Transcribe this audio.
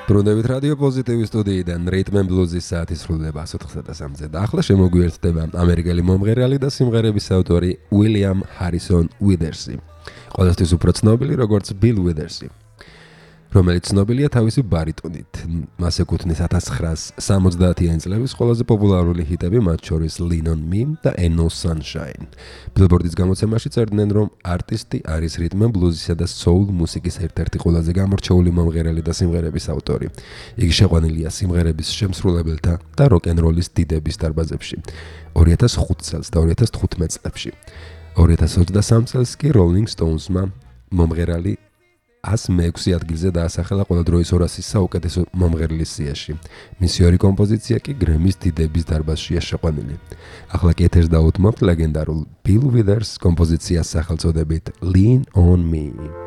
ბრუნდებით რადიო პოზიტივის სტუდიიდან Rhythm and Blues-ის საათი სრულდება 4:03-ზე და ახლა შემოგვიერთდება ამერიკელი მომღერალი და სიმღერების ავტორი უილიამ ჰარისონ უიდერსი. ყველასთვის უფრო ცნობილი როგორც Bill Withers-ი, რომელიც ცნობილია თავისი ბარიტონით. მას ეკუთვნის 1970-იანი წლების ყველაზე პოპულარული ჰიტები, მათ შორის Lean on Me და Ain't No Sunshine. Billboard-ის გამოცემაში წერდნენ, რომ არტისტი არის Rhythm and Blues-ისა და soul მუსიკის ერთ-ერთი ყველაზე გამორჩეული მომღერალი და სიმღერების ავტორი. იგი შეყვანილია სიმღერების შემსრულებელთა და როკ-ენ-როლის დიდების დარბაზებში 2005 წელს და 2015 წლებში. 2023 წელს კი Rolling Stones-მა მომღერალი 106 ადგილზე დაასახელა ყველა დროის 200-ის საუკეთესო მომღერლის სიაში. მისი ორი კომპოზიცია კი გრემის დიდების დარბაზშია შეყვანილი. ახლა კი ეთერს დაუთმობთ ლეგენდარულ Bill Withers კომპოზიციას სახელწოდებით Lean on Me.